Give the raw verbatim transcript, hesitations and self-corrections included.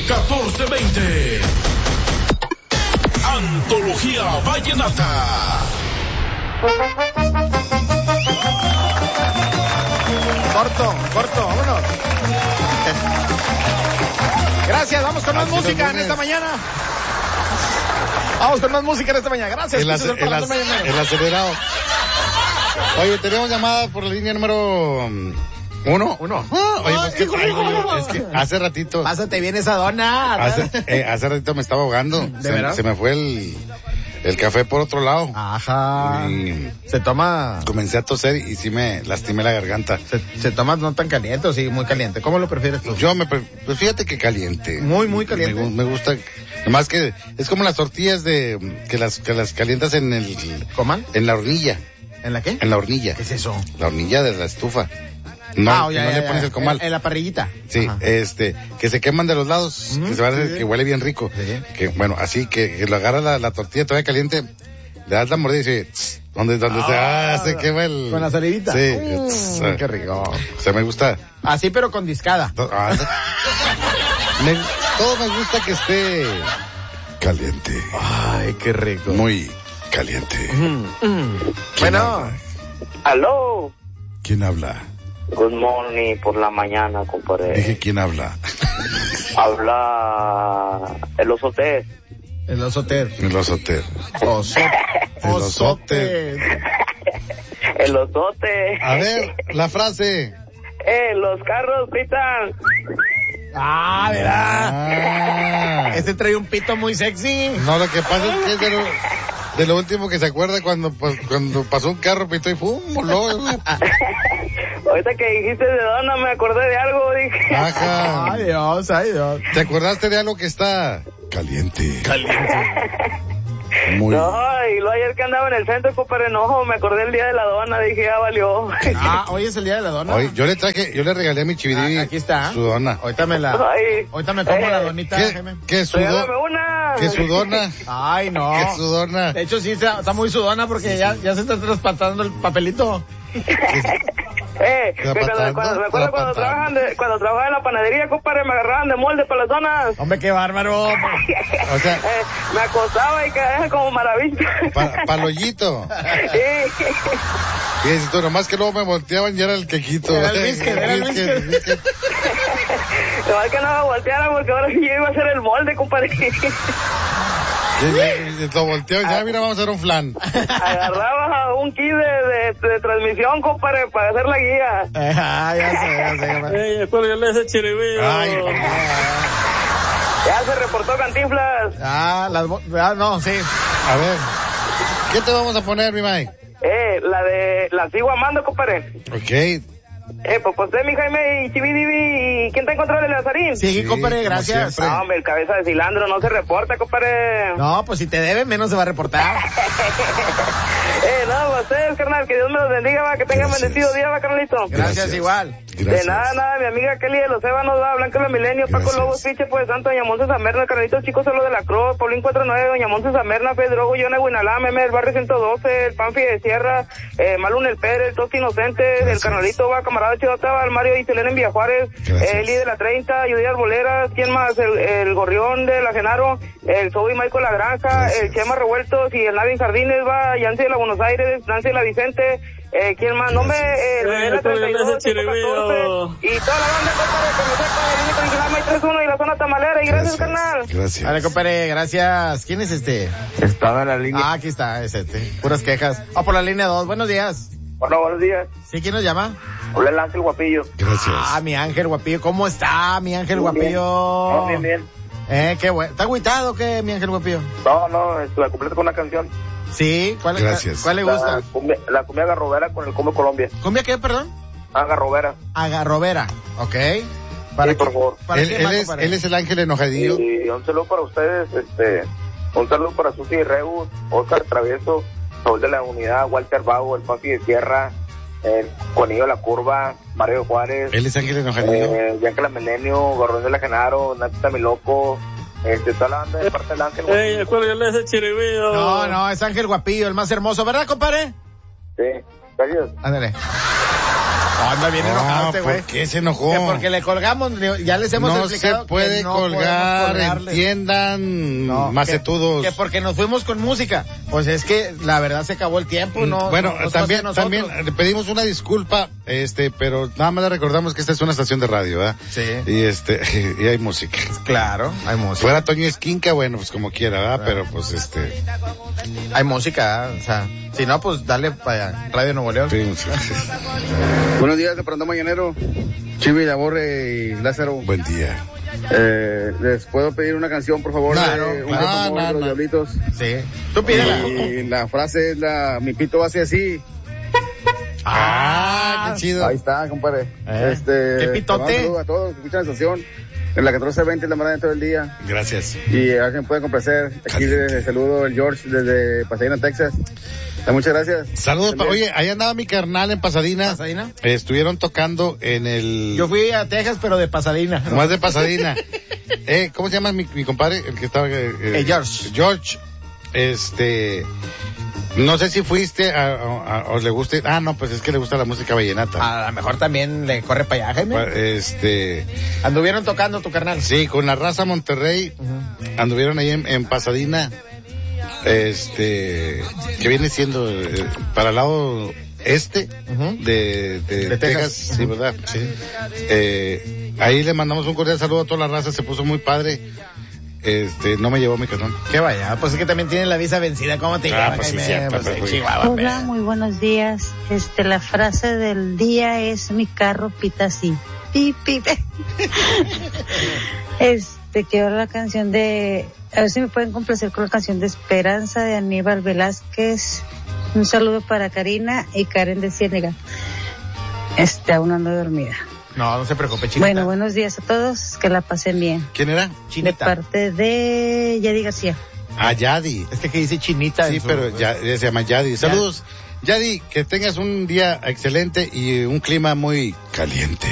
catorce veinte. Antología Vallenata. Corto, corto, vámonos. Gracias, vamos con más música en esta mañana. Vamos con más música en esta mañana. Gracias. El, ac- el, ac- el acelerado. Oye, tenemos llamada por la línea número uno. Uno. Ah, oye, pues, ¿qué traigo? Es que hace ratito. Pásate bien esa dona. Hace, eh, hace ratito me estaba ahogando. ¿De se, verdad? se me fue el, el café por otro lado. Ajá. Y Se toma. comencé a toser y sí me lastimé la garganta. Se, se toma no tan caliente o sí, muy caliente. ¿Cómo lo prefieres tú? Yo me, pre- pues fíjate que caliente. Muy, muy caliente. Me, gu- me gusta, nomás que es como las tortillas de, que las, que las calientas en el, ¿Coman? en la hornilla, ¿En la qué? en la hornilla. ¿Qué es eso? La hornilla de la estufa. No, ah, que ya, no ya, le ya. pones el comal. En, en la parrillita. Sí, Ajá. este, que se queman de los lados, Mm, que se va a hacer, sí. que huele bien rico. Sí. Que, bueno, así que, que lo agarras la, la tortilla todavía caliente, le das la mordida y dice, tss, donde, donde se, ah, se quema el... Con la salivita. Sí. Mm, tss, qué rico. O sea, me gusta. Así, pero con discada. to- ah, me- todo me gusta que esté caliente. Ay, qué rico. Muy caliente. Mm, mm. ¿Quién Bueno, habla? Aló. ¿Quién habla? Good morning por la mañana, compadre. Dije, ¿quién habla? Habla el osote. el osote. El osote. Osote. El osote. El osote. A ver, la frase. Eh, los carros pitan. Ah, ¿verdad? Ah. Este trae un pito muy sexy. No, lo que pasa es que es de lo, de lo último que se acuerda cuando, pues, cuando pasó un carro, pitó y fum, voló. Ahorita que dijiste de dona me acordé de algo, dije. Ajá. Ay, Dios, ay, Dios. ¿Te acordaste de algo que está caliente? Caliente. Muy. No, y lo ayer que andaba en el centro, compadre, no, me acordé el día de la dona, dije, ya valió. Ah, hoy es el día de la dona. Hoy, yo le traje, yo le regalé a mi chividí Ah, aquí está. su dona. Ahorita me la. Ay, Ahorita me como eh, la donita, ¿Qué, Jaime. qué regálame sudona? una. ¿Qué sudona? Ay, no. ¿Qué sudona? De hecho, sí, está, está muy sudona porque ya, ya se está traspasando el papelito. Eh, Te la que cuando, patando, cuando, me te acuerdo la cuando patando. trabajan de, cuando trabajaba en la panadería, compadre, me agarraban de molde para las donas. Hombre, qué bárbaro. O sea, Eh, me acostaba y quedaba como maravilla. pa, paloyito. Sí. Y dices tú, nomás que luego me volteaban y era el quequito. Era el biscuit, era el biscuit, biscuit. biscuit. Igual que no me volteara porque ahora sí yo iba a hacer el molde, compadre. Y, y, y lo volteo y dice, ah, mira, vamos a hacer un flan. Agarraba un kit de, de, de transmisión, compadre, para hacer la guía. Ah, ya sé, ya sé. Ey, espero que le ese chiribío. Ay, Ya se reportó Cantinflas. Ah, las, bo- ah, no, sí. a ver, ¿qué te vamos a poner, mi Mike? Eh, la de, la sigo amando, compadre. Ok. Eh, pues usted, mi Jaime y Chividivi, ¿y quién te encontró el Lazarín? Sí, Sí, compadre, como gracias. siempre. No, hombre, el cabeza de cilantro no se reporta, compadre. No, pues si te debe, menos se va a reportar. Eh, no, a ustedes, carnal, que Dios me los bendiga, va, que tengan Gracias. bendecido día, va, carnalito. Gracias, Gracias. igual. Gracias. De nada, nada, mi amiga Kelly de los Ébanos, va, Blanca la Milenio, Paco Gracias. Lobos, Piche, pues, Santo, Doña Monse Samerna, carnalito chico solo de la Cruz, Paulín cuarenta y nueve, Doña Monse Samerna, Pedro Guillona, Guinalá, Meme, el barrio ciento doce, el Panfi de Sierra, eh, Malun el Pérez, el Tosti Inocente, el Gracias. carnalito, va, camarada Chidota, va, el Mario y Selena en Villa Juárez, Gracias. Eli de la treinta, Judy Arboleras, ¿quién más? El, el Gorrión de la Genaro, el Soy Michael La Granja, Gracias. el Chema Revueltos y el Navin Jardines, va, Yancy de la Buenos Aires, Nancy de la Vicente, eh, ¿quién más? No me, eh, Eh, Daniela espero que treinta y le dos, ese chiribío. ciento catorce, y toda la banda, compadre, que me sepa, el único original Mike tres uno y la zona tamalera, y gracias, carnal. Gracias. Dale, compadre, gracias. ¿Quién es este? Estaba en la línea. Ah, aquí está, es este. Puras quejas. Ah, por la línea dos. Buenos días. Bueno, buenos días. ¿Sí? ¿Quién nos llama? Hola, el Ángel Guapillo. Gracias. Ah, mi Ángel Guapillo. ¿Cómo está, mi Ángel Muy bien. Guapillo? No, bien, bien. Eh, qué bueno. ¿Está agüitado o qué, mi Ángel Guapillo? No, no, este, la completo con una canción. Sí. ¿Cuál, Gracias. ¿Cuál le gusta? La cumbia, la cumbia garrobera con el Combo Colombia. ¿Cumbia qué, perdón? Ah, garrobera. Agarrovera. Ok. ¿Para Sí, por qué- favor. ¿Para Él, qué él más, es, compadre? él es el ángel enojadillo. Y un saludo para ustedes, este, un saludo para Susi Reus, Oscar Travieso, Saúl de la Unidad, Walter Bago, el Papi de Sierra, el Conillo de la Curva, Mario Juárez, Él es ángel enojadillo. eh, Bianca la Milenio, Gorrón de la Genaro, Natita Mi Loco, este, toda la banda de parte del Ángel. Ey, espero que le ese chiribío. No, no, es Ángel Guapillo, el más hermoso, ¿verdad, compadre? Sí, gracias. Ándale. Anda bien enojado este güey. ¿Por qué se enojó? Que porque le colgamos, ya les hemos no explicado se puede que no colgar, podemos colgarle. entiendan, No, macetudos. Que, que porque nos fuimos con música. Pues es que la verdad se acabó el tiempo, ¿no? Bueno, no, también, no también le pedimos una disculpa, este, pero nada más le recordamos que esta es una estación de radio, ¿verdad? Sí. Y este, y hay música. Claro, hay música. Fuera Toño Esquinca, bueno, pues como quiera, ¿verdad? Claro. Pero pues este. Hay música, o sea, si no, pues dale para Radio Nuevo León. Sí, Buenos días, de Pronto Mañanero. Chivi, Laborre y Lázaro. buen día. Eh, ¿Les puedo pedir una canción, por favor? Claro, de un claro, amor no, de los no. Diablitos. Sí. Tú pídela. Y la frase es la, mi pito hace así. Ah, qué chido. Ahí está, compadre. Eh, Este, ¿qué pitote? te mando un saludo a todos, escuchan la estación. En la catorce veinte la mañana todo el día. Gracias. Y a quien puede complacer. Aquí desde saludo el George desde Pasadena, Texas. Eh, Muchas gracias. Saludos, pa- También. oye, ahí andaba mi carnal en Pasadena. ¿Pasadena? Eh, estuvieron tocando en el... Yo fui a Texas, pero de Pasadena. Más de Pasadena. eh, ¿cómo se llama mi, mi compadre? El que estaba... Eh, Eh, George. George. Este... No sé si fuiste a, a- a- o le guste... Ah, no, pues es que le gusta la música vallenata. A lo mejor también le corre para allá, Jaime. Este... Anduvieron tocando tu carnal. Sí, con la raza Monterrey. Ujú. Anduvieron ahí en, en Pasadena. Este... Que viene siendo eh, para el lado este Ujú. de, de, De Texas. Texas, sí, Ujú. ¿verdad? Sí. Eh, ahí le mandamos un cordial saludo a toda la raza, se puso muy padre. Este, no me llevó mi carnal. Que vaya, pues es que también tiene la visa vencida. ¿Cómo te Ah, lleva, pues sí, Jaime? cierto, Pues, pues, eh, güey. Chihuahua, Hola, pero- muy buenos días. Este, la frase del día es mi carro pita así. Pi, pi, pi. Este, quiero la canción de, a ver si me pueden complacer con la canción de Esperanza de Aníbal Velázquez. Un saludo para Karina y Karen de Ciénega. Este, aún ando dormida. No, no se preocupe, Chinita. Bueno, buenos días a todos, que la pasen bien. ¿Quién era? De Chinita. parte de Yadi García. Ah, Yadi. Es que, que dice Chinita. Sí, en su- pero ya, ya se llama Yadi. Saludos, Yadi, que tengas un día excelente y un clima muy caliente.